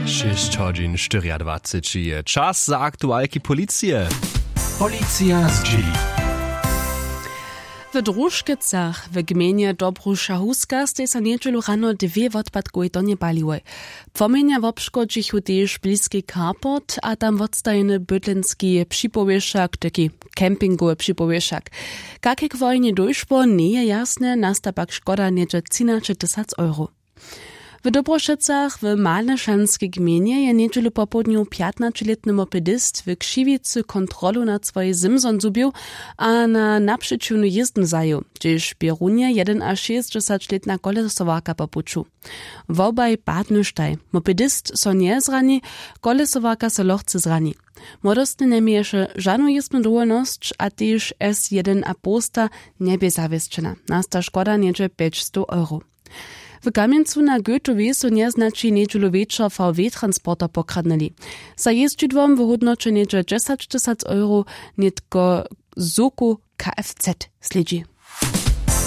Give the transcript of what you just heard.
6:24 je czas za aktualki policije. Policja z Chili. W Družkicach w gminie Dobruša Huska stej sa niedzielu rano dwie odpadkowe tonie paliły. Płomienia wobszkodzichu też bliski carport, a tam odstajny bydlenski przypowieszak, taki kempingowy przypowieszak. Jak k wojnie dojszło, nie je jasne, nasta pak szkoda niedzie 13 000 €. W Dobrošicach w Malešanskiej gminie je niedzielu po południu 15-letny mopedist w Krzywicy kontrolu nad swojej zimzon zubił, a na naprzeciwny jezdny zajął, gdzież bierunie 61-letna kolesowarka popuczu. Wobaj padny sztaj. Mopedist so nie zrani, kolesowarka so lochce zrani. Młodostny nie mieješe żadną jezdną dowolność, a też S1 aposta nie bie zawieszczena. Nasta szkoda niedzie 500 €. W Kamieńcu na Goethe są nieznaczy niedzielu wieczor VW transporter pokradnęli. Za jeździdłom wyhodnoczy niedzie 10 000 €, nitko zuku KFZ sledzi.